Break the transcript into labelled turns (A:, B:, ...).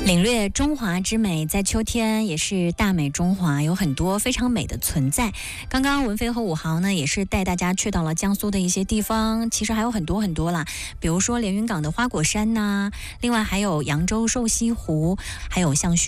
A: 领略中华之美，在秋天也是大美中华，有很多非常美的存在。刚刚文飞和武豪呢，也是带大家去到了江苏的一些地方，其实还有很多很多啦，比如说连云港的花果山呐，另外还有扬州瘦西湖，还有像